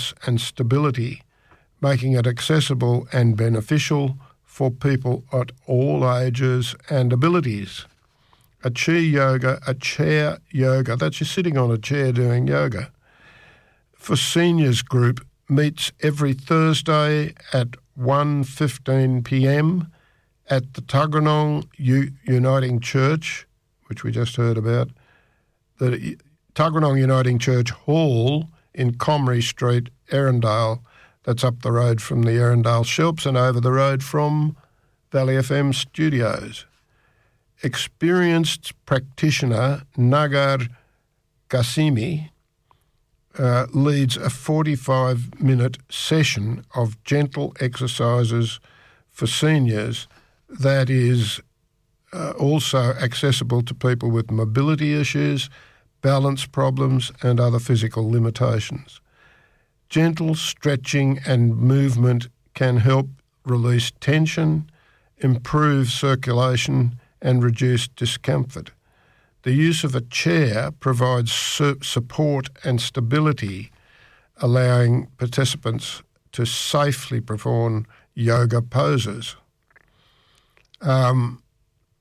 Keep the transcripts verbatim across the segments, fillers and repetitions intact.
balance and stability, making it accessible and beneficial for people at all ages and abilities. A chair yoga, a chair yoga, that's you sitting on a chair doing yoga, for seniors group meets every Thursday at one fifteen p m at the Tuggeranong U- Uniting Church, which we just heard about, the Tuggeranong Uniting Church Hall in Comrie Street, Erindale. That's up the road from the Erindale Shops and over the road from Valley F M Studios. Experienced practitioner Nagar Qasimi uh, leads a forty-five minute session of gentle exercises for seniors that is uh, also accessible to people with mobility issues, balance problems and other physical limitations. Gentle stretching and movement can help release tension, improve circulation and reduce discomfort. The use of a chair provides su- support and stability, allowing participants to safely perform yoga poses. Um,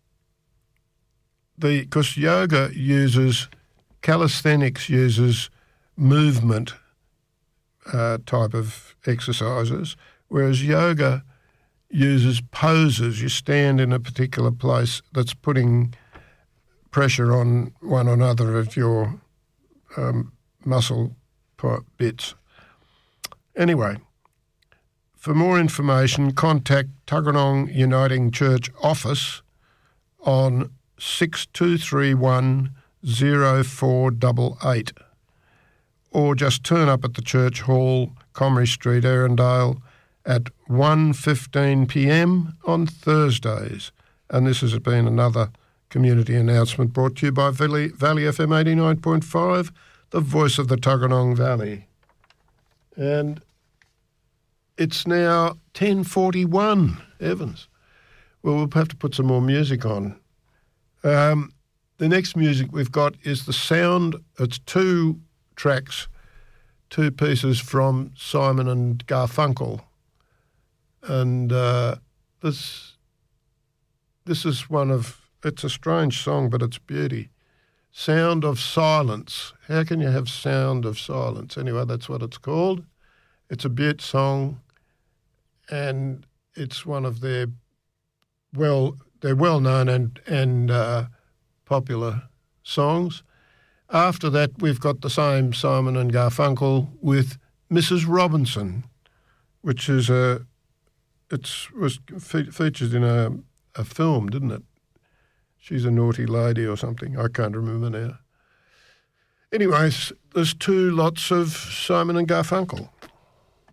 the because yoga uses, calisthenics uses movement uh, type of exercises, whereas yoga uses poses. You stand in a particular place that's putting pressure on one or another of your um, muscle bits. Anyway, for more information, contact Tuggeranong Uniting Church office on six two three one zero four eight eight or just turn up at the Church Hall, Comrie Street, Erindale at one fifteen p m on Thursdays. And this has been another community announcement brought to you by Valley, Valley F M eighty-nine point five, the voice of the Tuggeranong Valley. And it's now ten forty-one, Evans. Well, we'll have to put some more music on. Um, the next music we've got is the sound, it's two tracks, two pieces from Simon and Garfunkel. And uh, this this is one of, it's a strange song, but it's beauty. Sound of Silence. How can you have Sound of Silence? Anyway, that's what it's called. It's a beaut song, and it's one of their well, they're well known and and uh, popular songs. After that, we've got the same Simon and Garfunkel with Missus Robinson, which is a it's was fe- featured in a a film, didn't it? She's a naughty lady or something. I can't remember now. Anyways, there's two lots of Simon and Garfunkel.